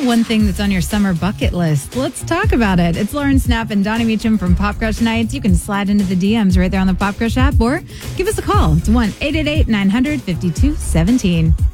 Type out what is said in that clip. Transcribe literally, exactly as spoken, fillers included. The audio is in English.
about one thing that's on your summer bucket list? Let's talk about it. It's Lauren Snapp and Donnie Meacham from Pop Crush Nights. You can slide into the D Ms right there on the Pop Crush app or give us a call. It's one eight eight eight, nine hundred, fifty-two seventeen.